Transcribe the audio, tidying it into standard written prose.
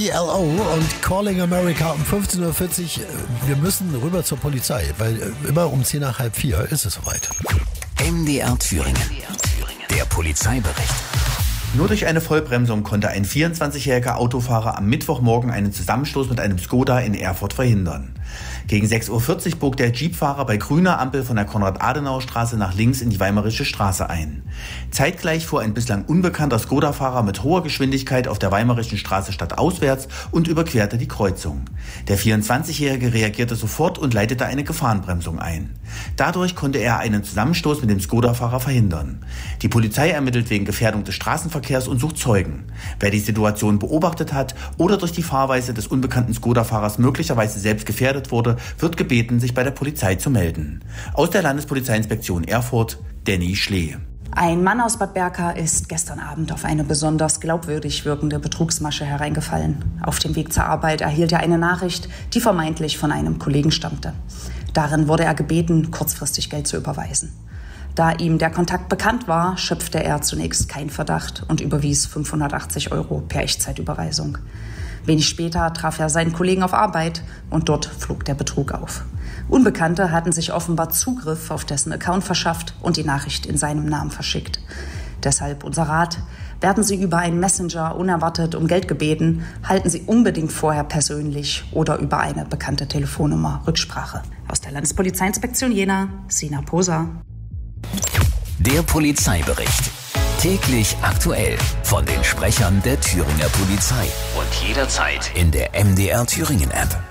ELO und Calling America um 15.40 Uhr. Wir müssen rüber zur Polizei, weil immer um 3:10 ist es soweit. MDR Thüringen. Der Polizeibericht. Nur durch eine Vollbremsung konnte ein 24-jähriger Autofahrer am Mittwochmorgen einen Zusammenstoß mit einem Skoda in Erfurt verhindern. Gegen 6:40 Uhr bog der Jeepfahrer bei grüner Ampel von der Konrad-Adenauer-Straße nach links in die Weimarische Straße ein. Zeitgleich fuhr ein bislang unbekannter Skoda-Fahrer mit hoher Geschwindigkeit auf der Weimarischen Straße stadtauswärts und überquerte die Kreuzung. Der 24-Jährige reagierte sofort und leitete eine Gefahrenbremsung ein. Dadurch konnte er einen Zusammenstoß mit dem Skoda-Fahrer verhindern. Die Polizei ermittelt wegen Gefährdung des Straßenverkehrs und sucht Zeugen. Wer die Situation beobachtet hat oder durch die Fahrweise des unbekannten Skoda-Fahrers möglicherweise selbst gefährdet wurde, wird gebeten, sich bei der Polizei zu melden. Aus der Landespolizeiinspektion Erfurt, Danny Schlee. Ein Mann aus Bad Berka ist gestern Abend auf eine besonders glaubwürdig wirkende Betrugsmasche hereingefallen. Auf dem Weg zur Arbeit erhielt er eine Nachricht, die vermeintlich von einem Kollegen stammte. Darin wurde er gebeten, kurzfristig Geld zu überweisen. Da ihm der Kontakt bekannt war, schöpfte er zunächst keinen Verdacht und überwies 580 € per Echtzeitüberweisung. Wenig später traf er seinen Kollegen auf Arbeit und dort flog der Betrug auf. Unbekannte hatten sich offenbar Zugriff auf dessen Account verschafft und die Nachricht in seinem Namen verschickt. Deshalb unser Rat: Werden Sie über einen Messenger unerwartet um Geld gebeten, halten Sie unbedingt vorher persönlich oder über eine bekannte Telefonnummer Rücksprache. Aus der Landespolizeiinspektion Jena, Sina Poser. Der Polizeibericht. Täglich aktuell von den Sprechern der Thüringer Polizei und jederzeit in der MDR Thüringen App.